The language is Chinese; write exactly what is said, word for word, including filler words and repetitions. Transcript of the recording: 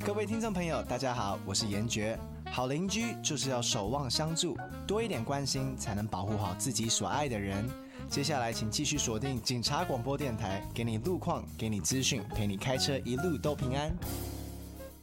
各位听众朋友，大家好，我是严爵。好邻居就是要守望相助，多一点关心，才能保护好自己所爱的人。接下来，请继续锁定警察广播电台，给你路况，给你资讯，陪你开车一路都平安。